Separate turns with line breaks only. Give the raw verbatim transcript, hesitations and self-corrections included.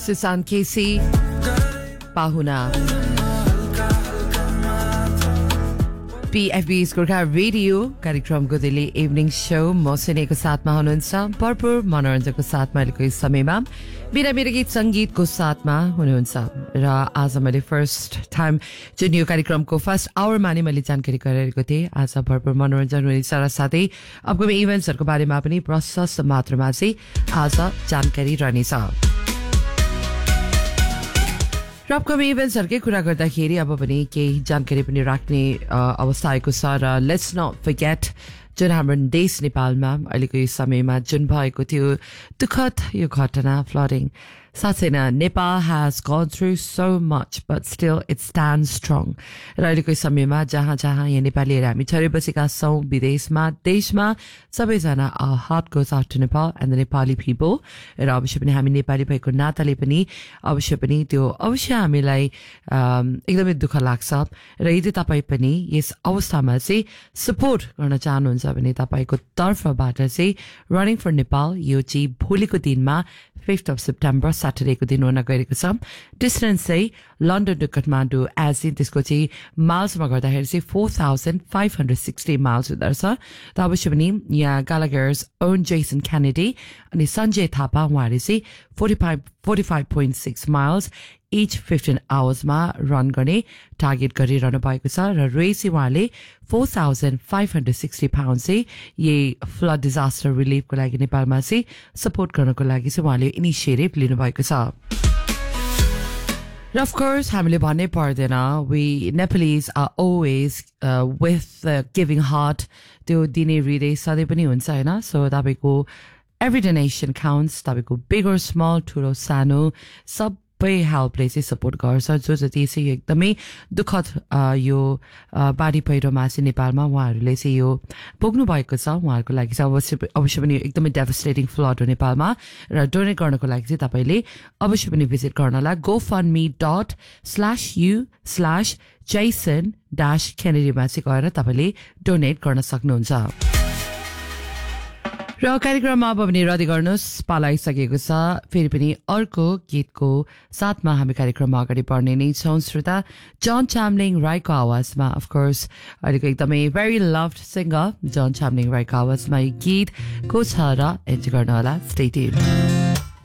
Susan Casey, Pahuna. P F B's Gorkha Radio कार्यक्रमको Delhi evening show मसिनेको साथमा हुनुहुन्छ भरपुर मनोरञ्जनको साथमा अहिलेको समयमा बिना मेरो गीत सङ्गीतको साथमा हुनुहुन्छ र आज मैले फर्स्ट टाइम जुन यो कार्यक्रमको फर्स्ट आवरमा नै मैले जानकारी गराएको थिएँ आज भरपुर मनोरञ्जन हुनेछ र साथै अपकमिङ इभेन्ट्सहरूको बारेमा पनि प्रशस्त मात्रामा चाहिँ आज जानकारी रहनेछ र अपकमिङ इभेन्ट्सहरूकै कुरा गर्दाखेरि अब पनि केही जानकारी पनि राख्ने अवस्था आएको छ र लेट्स नट फर्गेट जुन हाम्रो देश नेपालमा अहिलेको यो समयमा जुन भएको थियो दुःखद यो घटना फ्लडिङ साँच्चै नै Nepal has gone through so much but still it stands strong र अहिलेको समयमा जहाँ जहाँ यहाँ नेपालीहरू हामी छरे बसेका छौँ विदेशमा देशमा सबैजना our heart goes out to Nepal and the Nepali people र अवश्य पनि हामी नेपाली भएको नाताले पनि अवश्य पनि त्यो अवश्य हामीलाई एकदमै दुःख लाग्छ र यदि तपाईँ पनि यस अवस्थामा चाहिँ सपोर्ट गर्न चाहनुहुन्छ भने तपाईँको तर्फबाट चाहिँ रनिङ फर नेपाल यो चाहिँ भोलिको दिनमा fifth of September Saturday को दिन हुन गएको छ डिस्टेन्स चाहिँ London to Kathmandu as in त्यसको चाहिँ माइल्समा गर्दाखेरि चाहिँ four thousand five hundred sixty miles हुँदो रहेछ त अवश्य पनि यहाँ गालागर्स ओन जेसन केनेडी अनि सञ्जय थापा उहाँहरूले चाहिँ forty-five forty-five point six miles each fifteen hours मा रन गर्ने टार्गेट गरिरहनु भएको छ र रेस उहाँले four thousand five hundred sixty pound चाहिँ यही फ्लड डिजास्टर रिलिफको लागि नेपालमा चाहिँ सपोर्ट गर्नको लागि चाहिँ उहाँले इनिसिएटिभ लिनुभएको छ र अफ कोर्स हामीले भन्नै पर्दैन we Nepalese are always with giving heart त्यो दिने हृदय सधैँ पनि हुन्छ होइन सो तपाईँको एभ्री डोनेसन काउन्ट्स तपाईँको बिग और स्मल ठुलो सानो सब सबै हेल्पले चाहिँ सपोर्ट गर्छ जो जति चाहिँ एकदमै दुःखद यो बाढी पहिरोमा चाहिँ नेपालमा उहाँहरूले चाहिँ यो भोग्नु भएको छ उहाँहरूको लागि चाहिँ अवश्य अवश्य पनि एकदमै डेभास्टेटिङ फ्लड हो नेपालमा र डोनेट गर्नको लागि चाहिँ तपाईँले अवश्य पनि भिजिट गर्नलाई go fund me dot slash you slash Jason dash केनेडीमा चाहिँ गएर तपाईँले डोनेट गर्न सक्नुहुन्छ र कार्यक्रममा अब पनि रद्द गर्नुहोस् पालाइसकेको छ फेरि पनि अर्को गीतको साथमा हामी कार्यक्रममा अगाडि बढ्ने नै छौँ श्रोता जन च्याम्लिङ राईको आवाजमा अफकोर्स अहिलेको एकदमै भेरी लभड सिङ्गर जन च्याम्लिङ राईको आवाजमा यो गीत को छ र एन्जोय गर्न होला स्टे ट्युन्ड